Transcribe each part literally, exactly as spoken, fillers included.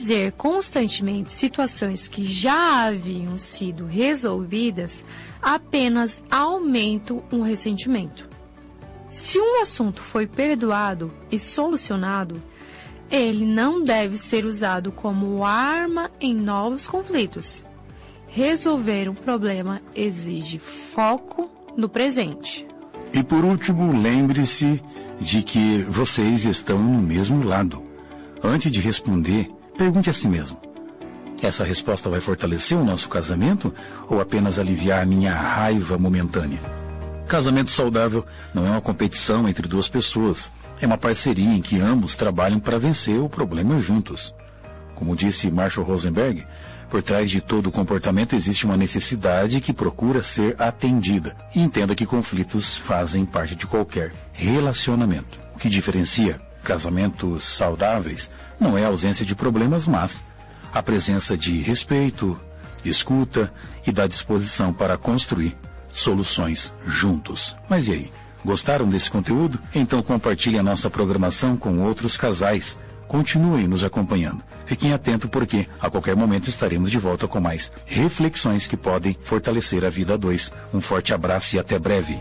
refazer constantemente situações que já haviam sido resolvidas apenas aumenta o ressentimento. Se um assunto foi perdoado e solucionado, ele não deve ser usado como arma em novos conflitos. Resolver um problema exige foco no presente. E por último, lembre-se de que vocês estão no mesmo lado. Antes de responder, pergunte a si mesmo: essa resposta vai fortalecer o nosso casamento ou apenas aliviar minha raiva momentânea? Casamento saudável não é uma competição entre duas pessoas. É uma parceria em que ambos trabalham para vencer o problema juntos. Como disse Marshall Rosenberg, por trás de todo o comportamento existe uma necessidade que procura ser atendida. E entenda que conflitos fazem parte de qualquer relacionamento. O que diferencia casamentos saudáveis não é a ausência de problemas, mas a presença de respeito, escuta e da disposição para construir soluções juntos. Mas e aí? Gostaram desse conteúdo? Então compartilhe a nossa programação com outros casais. Continuem nos acompanhando. Fiquem atentos porque a qualquer momento estaremos de volta com mais reflexões que podem fortalecer a vida a dois. Um forte abraço e até breve.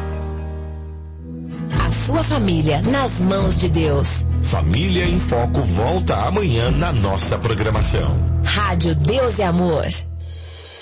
A sua família nas mãos de Deus. Família em Foco volta amanhã na nossa programação. Rádio Deus é Amor.